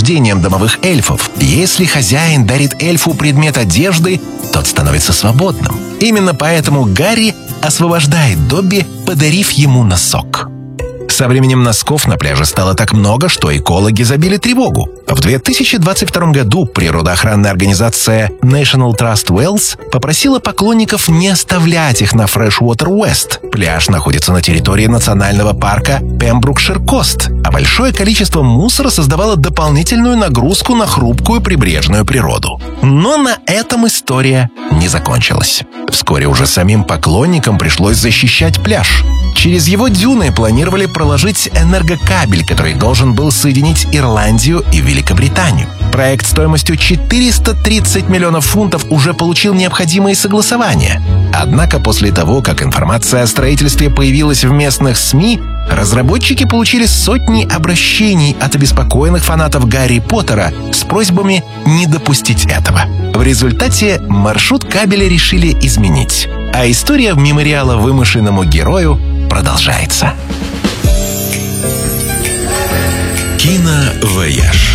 рождением домовых эльфов. Если хозяин дарит эльфу предмет одежды, тот становится свободным. Именно поэтому Гарри освобождает Добби, подарив ему носок. Со временем носков на пляже стало так много, что экологи забили тревогу. В 2022 году природоохранная организация National Trust Wales попросила поклонников не оставлять их на Freshwater West. Пляж находится на территории национального парка Пембрукшир-Кост, а большое количество мусора создавало дополнительную нагрузку на хрупкую прибрежную природу. Но на этом история не закончилась. Вскоре уже самим поклонникам пришлось защищать пляж. Через его дюны планировали проложить энергокабель, который должен был соединить Ирландию и Великобританию. Проект стоимостью 430 миллионов фунтов уже получил необходимые согласования. Однако после того, как информация о строительстве появилась в местных СМИ, разработчики получили сотни обращений от обеспокоенных фанатов Гарри Поттера с просьбами не допустить этого. В результате маршрут кабеля решили изменить, а история мемориала вымышленному герою продолжается. Киновояж.